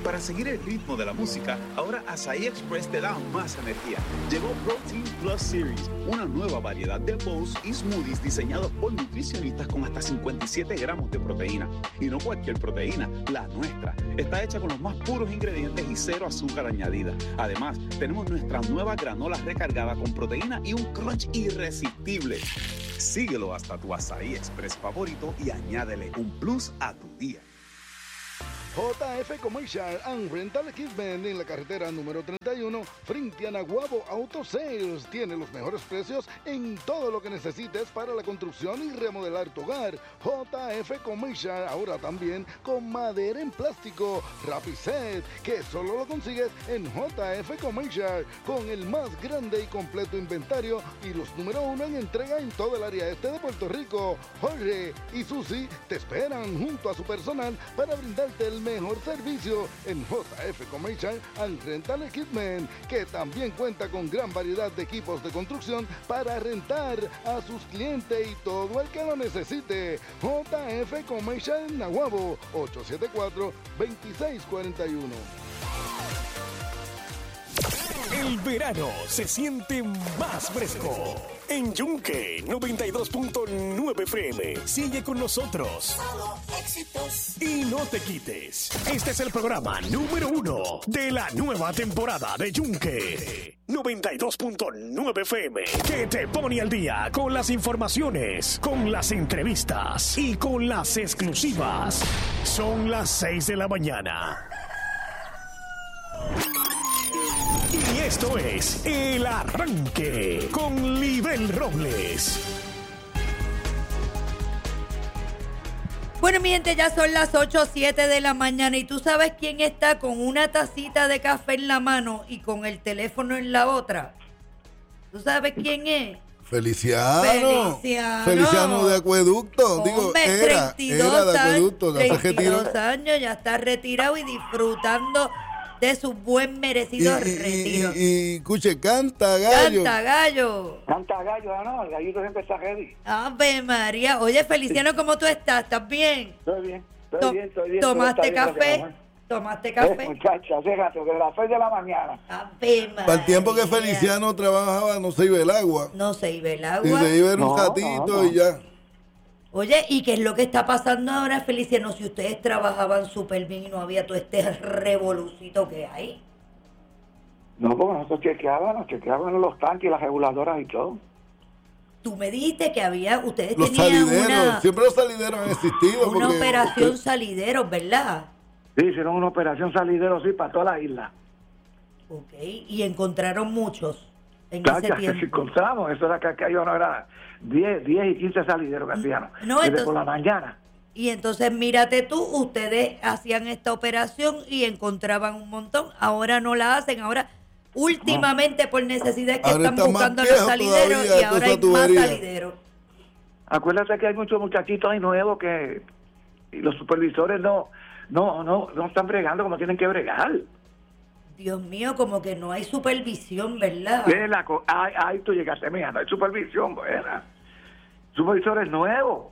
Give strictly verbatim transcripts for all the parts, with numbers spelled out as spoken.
Para seguir el ritmo de la música, ahora Asahi Express te da más energía. Llegó Protein Plus Series, una nueva variedad de bowls y smoothies diseñados por nutricionistas con hasta cincuenta y siete gramos de proteína. Y no cualquier proteína, la nuestra. Está hecha con los más puros ingredientes y cero azúcar añadida. Además, tenemos nuestra nueva granola recargada con proteína y un crunch irresistible. Síguelo hasta tu Asahi Express favorito y añádele un plus a tu día. J F Commercial and Rental Equipment en la carretera número treinta y uno frente a Naguabo Auto Sales. Tiene los mejores precios en todo lo que necesites para la construcción y remodelar tu hogar. J F Commercial ahora también con madera en plástico Rapiset, que solo lo consigues en J F Commercial, con el más grande y completo inventario y los número uno en entrega en todo el área este de Puerto Rico. Jorge y Susi te esperan junto a su personal para brindarte el mejor servicio en J F Commercial and Rental Equipment, que también cuenta con gran variedad de equipos de construcción para rentar a sus clientes y todo el que lo necesite. J F Commercial en Naguabo, ocho siete cuatro, dos seis cuatro uno. El verano se siente más fresco. En Yunque noventa y dos punto nueve F M. Sigue con nosotros. Solo éxitos. Y no te quites. Este es el programa número uno de la nueva temporada de Yunque noventa y dos punto nueve F M, que te pone al día con las informaciones, con las entrevistas y con las exclusivas. Son las seis de la mañana. Y esto es El Arranque con Libel Robles. Bueno, mi gente, ya son las ocho o siete de la mañana y tú sabes quién está con una tacita de café en la mano y con el teléfono en la otra. ¿Tú sabes quién es? Feliciano. Feliciano. Feliciano de Acueducto. Hombre, Digo, era, treinta y dos era de años, Acueducto. Ya se treinta y dos retiró. años, ya está retirado y disfrutando de su buen merecido Y, y, retiro. y, y, escuche, canta gallo. Canta, gallo. Canta gallo, no, el gallito siempre está ready. Ave María. Oye, Feliciano, ¿cómo tú estás? ¿Estás bien? Estoy bien, estoy To- bien, estoy bien. ¿Tomaste todo está bien, café? gracias, ¿Tomaste amor. café? Eh, muchacha, hace rato, que las seis de la mañana. Ave María. Para el tiempo que Feliciano trabajaba, no se iba el agua. No se iba el Y agua. se iba en un No, ratito no, no. y ya. Oye, ¿y qué es lo que está pasando ahora, Feliciano? Si ustedes trabajaban súper bien y no había todo este revolucito que hay. No, porque nosotros chequeábamos, chequeábamos los tanques, las reguladoras y todo. Tú me dijiste que había, ustedes Los tenían salideros, una, siempre los salideros han existido. una porque- operación salideros, ¿verdad? Sí, hicieron una operación salidero, sí, para toda la isla. Ok, y encontraron muchos en Ya, ese ya, si tiempo. encontramos, eso era que acá yo no era diez, diez y quince salideros que hacíamos. No, desde entonces- por la mañana. Y entonces, mírate tú, ustedes hacían esta operación y encontraban un montón. Ahora no la hacen, ahora últimamente por necesidad es que Ahora están está más buscando viejo los salideros todavía, y ahora toda hay esa más tubería. salideros. Acuérdate que hay muchos muchachitos ahí nuevos que y los supervisores no, no, no, no están bregando como tienen que bregar. Dios mío, como que no hay supervisión, ¿verdad? ¿Qué es la co- ay, ay, tú llegaste, mija, no hay supervisión, buena. Supervisores nuevos.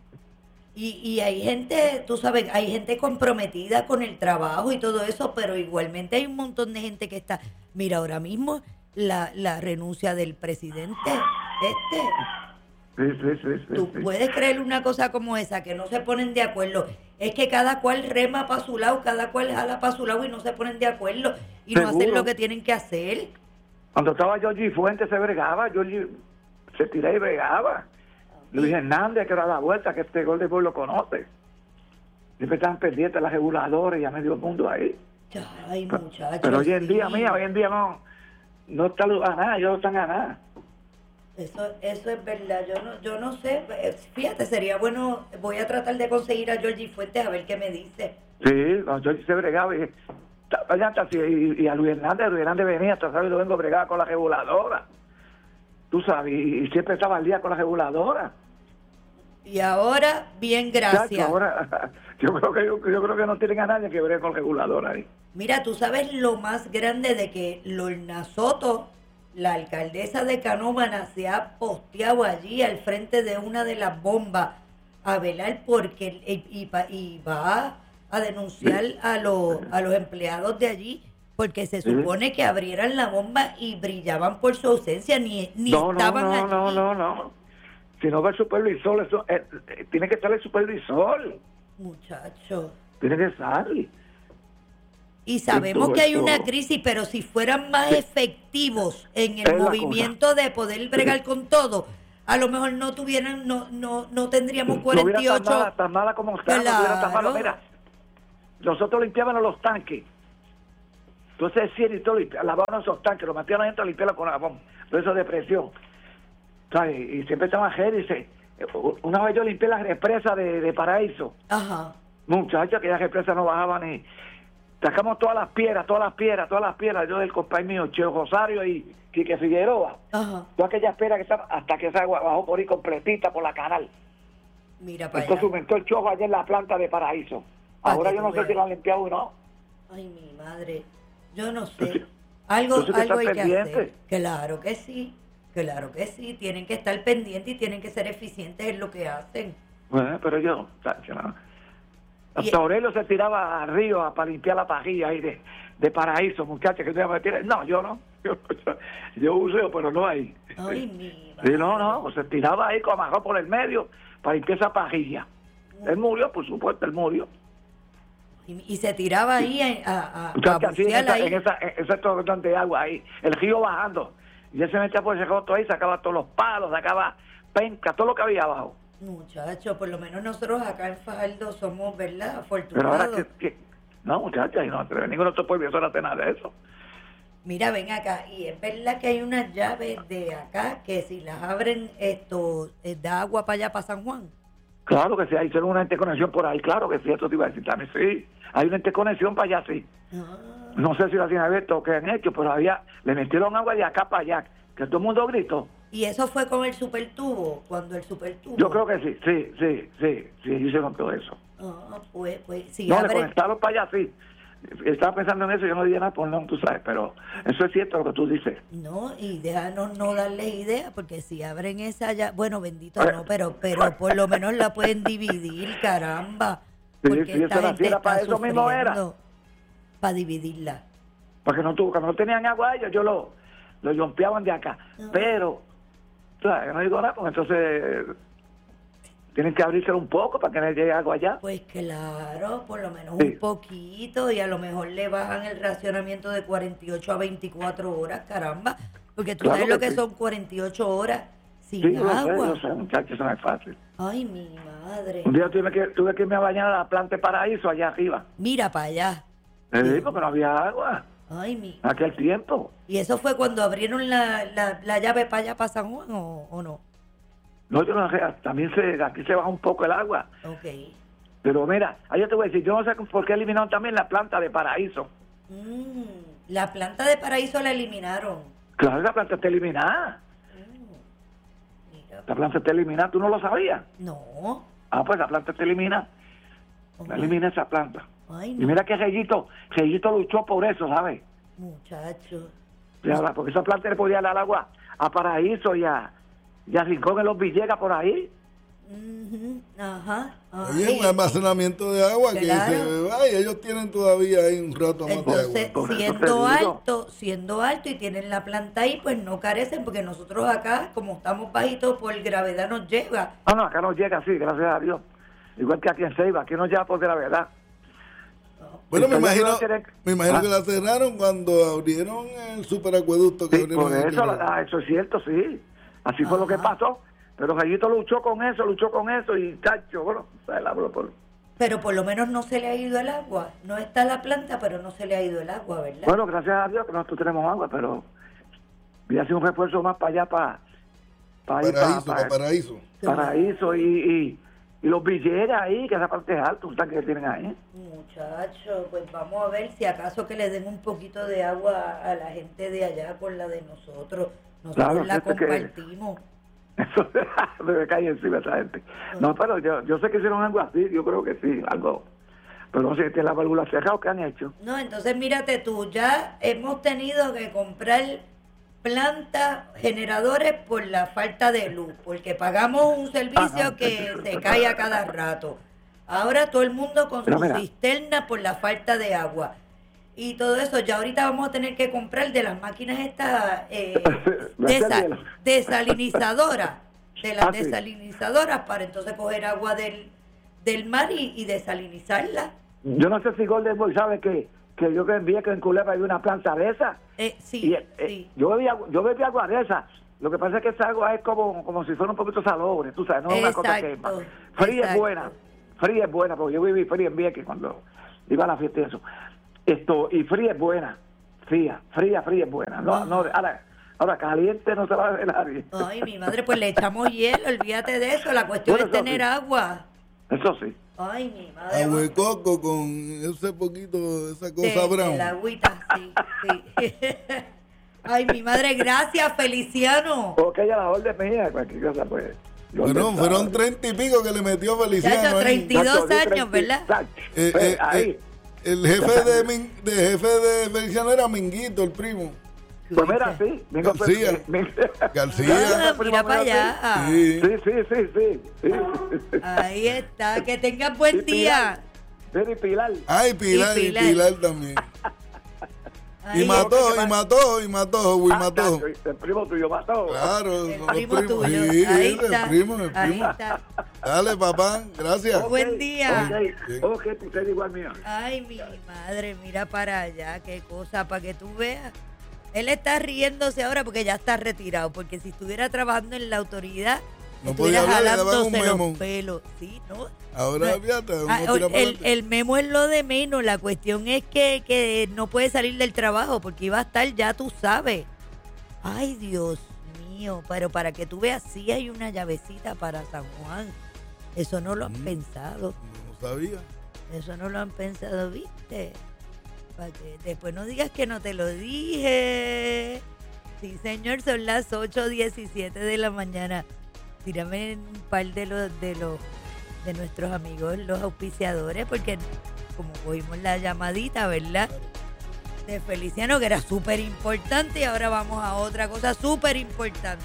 Y, y hay gente, tú sabes, hay gente comprometida con el trabajo y todo eso, pero igualmente hay un montón de gente que está... Mira, ahora mismo la, la renuncia del presidente, este... Sí, sí, sí, sí, Tú sí. puedes creer una cosa como esa, que no se ponen de acuerdo. Es que cada cual rema para su lado, cada cual jala para su lado y no se ponen de acuerdo y no hacen Seguro. lo que tienen que hacer. Cuando estaba Georgie Fuentes se bregaba, Georgie se tiraba y bregaba. Luis Hernández, que era la vuelta, que este gol de pueblo lo conoce. Siempre estaban pendientes las reguladoras y a medio mundo ahí. Ay, muchachos. Pero hoy en día, sí. mía, hoy en día no, no está a nada, ellos no están a nada. Eso, eso es verdad, yo no, yo no sé, eh, fíjate, sería bueno, voy a tratar de conseguir a Georgie Fuentes a ver qué me dice. Sí, cuando Georgie se bregaba y, allá está, sí, y, y a Luis Hernández, Luis Hernández venía, hasta sabes, domingo bregaba con la reguladora. Tú sabes, y, y siempre estaba al día con la reguladora. Y ahora, bien, gracias. Chacho, ahora, yo creo que yo, yo creo que no tienen a nadie que bregue con reguladora ahí. Mira, tú sabes lo más grande de que Lorna Soto, la alcaldesa de Canóvana, se ha posteado allí al frente de una de las bombas a velar porque y, y, y va a denunciar a, los a los empleados de allí, porque se supone que abrieran la bomba y brillaban por su ausencia, ni, ni no, estaban no, allí. no, no, no, no. Si no va el supervisor, eso, eh, eh, tiene que estar el supervisor. Muchacho. Tiene que estar. Y sabemos Esto, que hay esto. una crisis, pero si fueran más Sí. efectivos en Es el la movimiento de poder bregar con todo, a lo mejor no tuvieran, no no no tendríamos cuarenta y No hubiera ocho. tan mala, tan mala como está, no hubiera tan mala. Claro. Mira, nosotros limpiábamos los tanques. Entonces, sí, y todo, lavábamos esos tanques, los metían adentro a limpiarlos con jabón. Todo eso de presión. ¿Sabes? Y siempre estaban heavy, dice, una vez yo limpié la represa de, de Paraíso. Ajá. Muchachos, aquellas represas no bajaban ni... Sacamos todas las piedras, todas las piedras, todas las piedras. Yo del compañero mío, Cheo Rosario y Quique Figueroa. Ajá. Todas aquellas piedras que estaban hasta que esa agua bajó por ahí completita por la canal. Mira para Entonces allá. aumentó el chojo allá en la planta de Paraíso. Pa' Ahora que yo tú no sé veas. si lo han limpiado o no. Ay, mi madre. Yo no sé. Entonces- Algo, entonces que algo hay estar que pendiente. hacer. Claro que sí. Claro que sí. Tienen que estar pendientes y tienen que ser eficientes en lo que hacen. Bueno, pero yo, tacho, no. Y- Hasta Aurelio se tiraba al río a- para limpiar la pajilla ahí de, de Paraíso, muchachos, que te iban a tirar. No, yo no. Yo, yo uso, pero no ahí. Ay, mi Sí, no, madre. no, se tiraba ahí con abajo por el medio para limpiar esa pajilla. Él murió, por supuesto, él murió. Y, y se tiraba ahí a, a, a Muchachos, así en bucear esa, ahí. en esa, en ese torrentón de agua ahí, el río bajando. Y él se metía por ese roto ahí, sacaba todos los palos, sacaba penca, todo lo que había abajo. Muchacho, por lo menos nosotros acá en Fajardo somos, ¿verdad? Pero ahora Afortunados. que, que- no, muchachos, no, ninguno de estos pueblos hace nada de eso. Mira, ven acá, y es verdad que hay unas llaves de acá que si las abren, esto eh, da agua para allá, para San Juan. Claro que sí, hay una interconexión por ahí, claro que sí, esto te iba a decir también, sí. Hay una interconexión para allá, sí. Ah, No sé si lo hacían abierto o qué han hecho, pero había, le metieron agua de acá para allá, que todo el mundo gritó. y eso fue con el supertubo, cuando el supertubo. Yo creo que sí, sí, sí, sí, sí, hicieron todo eso. Ah, pues, pues, si No, le abren. conectaron para allá, sí. Estaba pensando en eso, yo no dije nada por no, tú sabes, pero eso es cierto lo que tú dices. No, y déjanos no darles idea, porque si abren esa ya, bueno, bendito no, pero pero por lo menos la pueden dividir, caramba. Sí, Porque sí, esta eso era- gente sí, era para está eso mismo era. sufriendo. Para dividirla. Porque no tuvo, cuando no tenían agua ellos, yo lo, lo yompeaban de acá. Ajá. Pero, tú sabes, yo no digo nada, porque entonces eh, tienen que abrirse un poco para que no llegue agua allá. Pues claro, por lo menos Sí. un poquito, y a lo mejor le bajan el racionamiento de cuarenta y ocho a veinticuatro horas, caramba. Porque tú Claro sabes lo que que sí. son cuarenta y ocho horas sin Sí, yo lo sé, agua. yo sé, muchachos, eso no es fácil. Ay, mi madre. Un día tuve que, tuve que irme a bañar a la planta de Paraíso allá arriba. Mira para allá. Sí, porque no había agua Ay, mi. en aquel tiempo. ¿Y eso fue cuando abrieron la, la, la llave para allá, para San Juan, o, o no? No, yo no sé, también se, aquí se baja un poco el agua. Ok. Pero mira, ahí yo te voy a decir, yo no sé por qué eliminaron también la planta de Paraíso. Mm, la planta de Paraíso la eliminaron. Claro, la planta está eliminada. Mm, mira. La planta está eliminada, ¿tú no lo sabías? No. Ah, pues la planta está eliminada. La Ay, elimina esa planta. ay, Y no, mira que Reyito, Reyito luchó por eso, ¿sabes? muchacho. Y ahora, porque esa planta le podía dar agua a Paraíso y a, y a Rincón en los Villegas por ahí. Ujú, ajá. Oye, ay. un almacenamiento de agua que Claro. se va y ellos tienen todavía ahí un rato más de Entonces, agua. Por eso siendo te digo. alto, siendo alto y tienen la planta ahí, pues no carecen, porque nosotros acá, como estamos bajitos, por gravedad nos lleva. Ah, no, acá no llega así, gracias a Dios. Igual que aquí en Ceiba, aquí no llega por gravedad. Bueno, me Entonces, imagino, no tienen- me imagino Ah. que la cerraron cuando abrieron el superacueducto que Sí, abrieron por aquí. eso, ah, eso es cierto, sí. Así fue lo que Ajá. pasó. Pero Reyito luchó con eso, luchó con eso y tacho, bueno, se la habló por... Pero por lo menos no se le ha ido el agua. No está la planta, pero no se le ha ido el agua, ¿verdad? Bueno, gracias a Dios que nosotros tenemos agua, pero voy a hacer un refuerzo más para allá, para, para, ir Paraíso, para, para paraíso. Paraíso y, y, y los Villegas ahí, que esa parte es alta, un tanque que tienen ahí. Muchachos, pues vamos a ver si acaso que le den un poquito de agua a la gente de allá con la de nosotros. Nosotros Claro, la fíjate que- compartimos. Eso se me cae encima esa gente. No, pero yo, yo sé que hicieron algo así, yo creo que sí, algo. Pero no sé, ¿tiene la válvula cerrada o qué han hecho? No, entonces mírate tú, ya hemos tenido que comprar plantas, generadores por la falta de luz, porque pagamos un servicio Ajá. que se cae a cada rato. Ahora todo el mundo con Pero su mira. cisterna por la falta de agua. Y todo eso, ya ahorita vamos a tener que comprar de las máquinas estas eh, desa- desalinizadoras, de las Ah, sí. desalinizadoras para entonces coger agua del, del mar y, y desalinizarla. Yo no sé si Golden Boy sabe que, que yo que envié que en Culebra hay una planta de esa. Eh, sí, Y, eh, sí. yo bebí agua, yo bebí agua de esa. Lo que pasa es que esa agua es como, como si fuera un poquito salobre, tú sabes, no es una cosa que Exacto, fría es exacto. buena, fría es buena, porque yo viví fría en Vieques cuando iba a la fiesta y eso. Esto, y fría es buena, fría, fría, fría es buena. No, no, ahora, ahora caliente no se va a beber nadie. Ay, mi madre, pues le echamos hielo, olvídate de eso, la cuestión Bueno, es tener eso sí. agua. Eso sí. Ay, mi madre. Agua de coco con ese poquito, esa de, cosa brown. de la agüita, sí, sí. Ay, mi madre, gracias, Feliciano. Porque ella la orden mía, cualquier cosa, pues. yo Bueno, pensaba. fueron treinta y pico que le metió Feliciano Chacho, ahí. treinta y dos Chacho, di años, treinta, ¿verdad? exacto. Eh, Pues, eh, ahí. eh, el jefe de, Min- de jefe de Feliciano era Minguito, el primo. Pues mira, sí. Mingo fue- García. Min- García. Ah, mira para allá. Sí. Sí, sí, sí, sí. sí. Ahí está, que tengas buen Y día. Pilar. Sí, Pilar. Ay, Pilar, Y y Pilar. Pilar, también. Ahí Y mató, está. y mató, y mató, y Ah, mató. chacho, el primo tuyo mató. Claro, el son los primo primos. tuyo. Sí, Ahí el está. primo, el Ahí primo. está. Dale, papá, gracias. Buen día. Ok, ok, usted igual mío. Ay, mi madre, mira para allá, qué cosa, para que tú veas. Él está riéndose ahora porque ya está retirado, porque si estuviera trabajando en la autoridad, No estuviera podía hablar, le daban jalándose un memo. los pelos, ¿sí? ¿No? Ahora, No, fíjate, uno ah, tira para el, adelante. el memo es lo de menos, la cuestión es que, que no puede salir del trabajo porque iba a estar, ya tú sabes. Ay, Dios mío, pero para que tú veas, sí hay una llavecita para San Juan. Eso no lo han Mm. pensado, No sabía. eso no lo han pensado, ¿viste? Para que después no digas que no te lo dije. Sí, señor, son las ocho diecisiete de la mañana. Tírame un par de los de los de nuestros amigos, los auspiciadores, porque como oímos la llamadita, ¿verdad? De Feliciano, que era súper importante, y ahora vamos a otra cosa súper importante.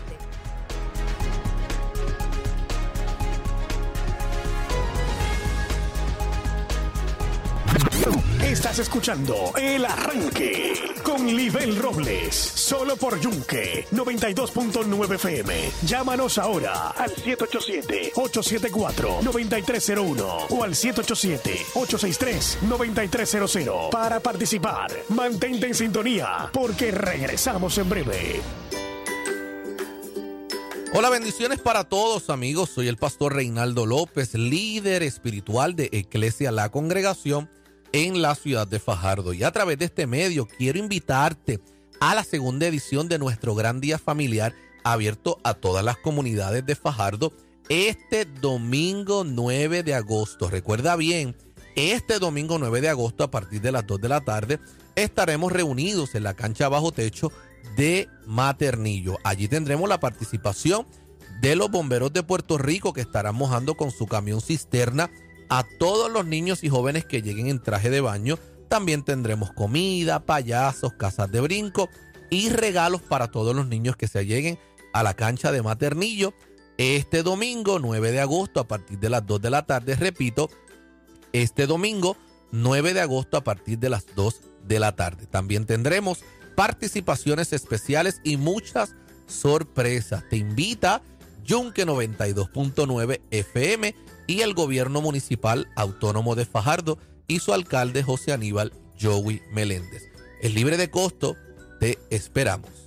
Estás escuchando El Arranque con Libel Robles, solo por Yunque noventa y dos punto nueve F M. Llámanos ahora al siete ocho siete, ocho siete cuatro, nueve tres cero uno o al siete ocho siete, ocho seis tres, nueve tres cero cero para participar. Mantente en sintonía porque regresamos en breve. Hola, bendiciones para todos, amigos. Soy el pastor Reinaldo López, líder espiritual de Eclesia La Congregación en la ciudad de Fajardo. Y a través de este medio quiero invitarte a la segunda edición de nuestro gran día familiar abierto a todas las comunidades de Fajardo este domingo nueve de agosto. Recuerda bien, este domingo nueve de agosto a partir de las dos de la tarde estaremos reunidos en la cancha bajo techo de Maternillo. Allí tendremos la participación de los bomberos de Puerto Rico, que estarán mojando con su camión cisterna a todos los niños y jóvenes que lleguen en traje de baño. También tendremos comida, payasos, casas de brinco y regalos para todos los niños que se lleguen a la cancha de Maternillo este domingo nueve de agosto a partir de las dos de la tarde. Repito, este domingo nueve de agosto a partir de las dos de la tarde. También tendremos participaciones especiales y muchas sorpresas. Te invita Yunque noventa y dos punto nueve F M y el Gobierno Municipal Autónomo de Fajardo y su alcalde José Aníbal Joey Meléndez. Es libre de costo, te esperamos.